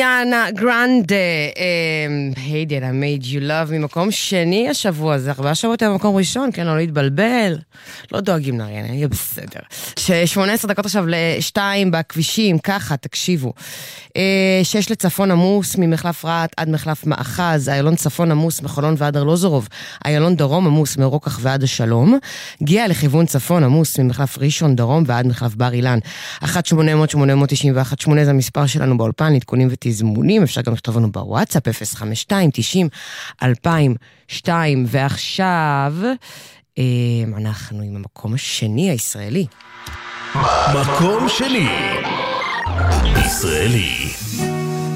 אריאנה גרנדה, Hey Did I Made You Love, ממקום שני השבוע, זה 4 שבועות במקום ראשון, כן, לא להתבלבל, לא דואגים לאריאנה, יהיה בסדר. 18 דקות עכשיו ל2 בכבישים, ככה, תקשיבו. 6 לצפון עמוס, ממחלף רעת עד מחלף מאחז, איילון צפון עמוס, מחולון ועד ארלוזורוב, איילון דרום עמוס, מרוקח ועד השלום, גיע לכיוון צפון עמוס, ממחלף ראשון דרום ועד מחלף בר אילן, 1-800-891-8 זה המספר שלנו באולפן, עדכונים ותזמונים, אפשר גם לכתוב לנו בוואטסאפ, 052-90-2002, ועכשיו אנחנו עם המקום השני הישראלי. מקום שני ישראלי.